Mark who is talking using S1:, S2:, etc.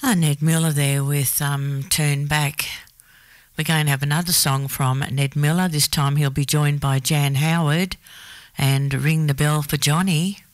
S1: Ned Miller there with Turn Back. We're going to have another song from Ned Miller. This time he'll be joined by Jan Howard and Ring the Bell for Johnny.